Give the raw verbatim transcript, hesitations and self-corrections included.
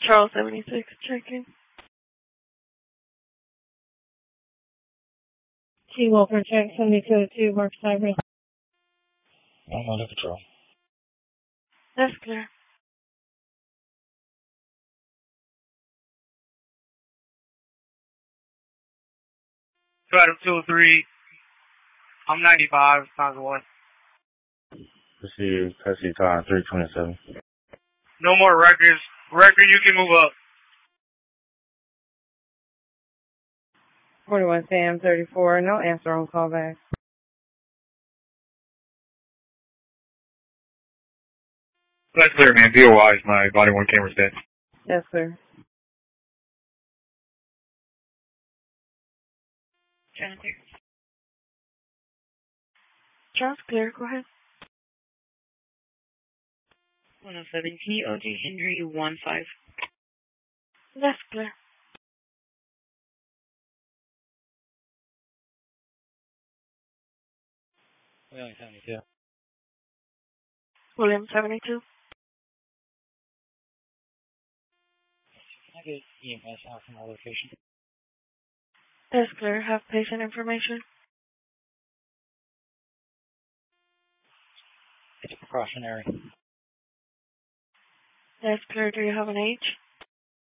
Charles seventy-six, checking. T Walker, check seventy-two oh two, Mark Cyber. I'm under patrol. That's clear. Adam two oh three, I'm ninety-five, times one. Proceed, Tessie time three twenty-seven. No more records. Record, you can move up. forty-one Sam thirty-four, no answer on callback. That's clear, man. B O I is my body one camera's dead. That's clear. Channel clear. Charles clear, go ahead. one oh seven T O G Henry one five. That's clear. William seventy-two. William seventy-two. Can I get E M S out from the location? That's clear. Have patient information. It's precautionary. That's clear. Do you have an age?